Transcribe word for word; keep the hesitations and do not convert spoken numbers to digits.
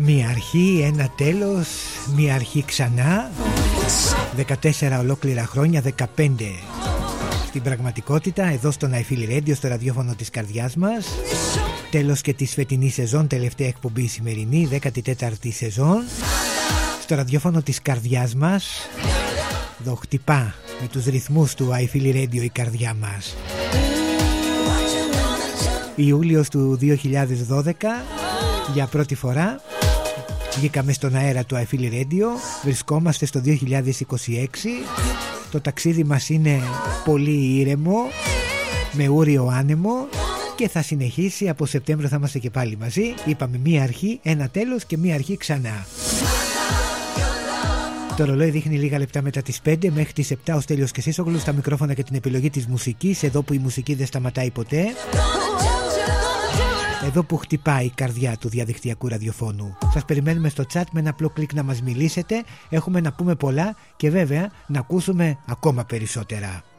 Μία αρχή, ένα τέλος, μία αρχή ξανά. Δεκατέσσερα ολόκληρα χρόνια, δεκαπέντε στην πραγματικότητα, εδώ στο I Feel Radio, στο ραδιόφωνο της καρδιάς μας. Τέλος και της φετινής σεζόν, τελευταία εκπομπή σημερινή, δέκατη τέταρτη σεζόν. Στο ραδιόφωνο της καρδιάς μας, εδώ χτυπά με τους ρυθμούς του I Feel Radio η καρδιά μας. Ιούλιος του δύο χιλιάδες δώδεκα, για πρώτη φορά βγήκαμε στον αέρα του I Feel Radio. Βρισκόμαστε στο δύο χιλιάδες είκοσι έξι. Το ταξίδι μας είναι πολύ ήρεμο, με ούριο άνεμο, και θα συνεχίσει. Από Σεπτέμβριο θα είμαστε και πάλι μαζί. Είπαμε μία αρχή, ένα τέλος και μία αρχή ξανά. Το ρολόι δείχνει λίγα λεπτά μετά τις πέντε. Μέχρι τις επτά ο Στέλιος Κεσίσογλου στα μικρόφωνα και την επιλογή της μουσικής, εδώ που η μουσική δεν σταματάει ποτέ, εδώ που χτυπάει η καρδιά του διαδικτυακού ραδιοφώνου. Σας περιμένουμε στο chat με ένα απλό κλικ να μας μιλήσετε. Έχουμε να πούμε πολλά και βέβαια να ακούσουμε ακόμα περισσότερα.